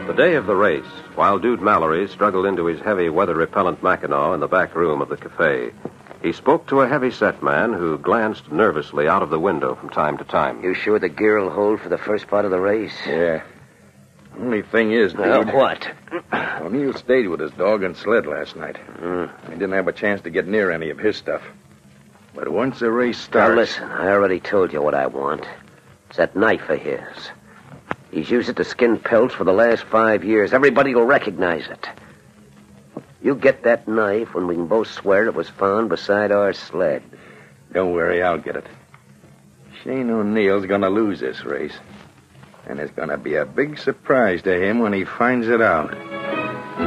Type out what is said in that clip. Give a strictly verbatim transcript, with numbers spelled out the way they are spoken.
The day of the race, while Dude Mallory struggled into his heavy weather-repellent Mackinaw in the back room of the cafe, he spoke to a heavy-set man who glanced nervously out of the window from time to time. You sure the gear will hold for the first part of the race? Yeah. Only thing is, Dude... Uh, what? O'Neill stayed with his dog and sled last night. Mm. He didn't have a chance to get near any of his stuff. But once the race starts... Now, listen, I already told you what I want. It's that knife of his. He's used it to skin pelts for the last five years. Everybody will recognize it. You get that knife when we can both swear it was found beside our sled. Don't worry, I'll get it. Shane O'Neill's gonna lose this race. And it's gonna be a big surprise to him when he finds it out.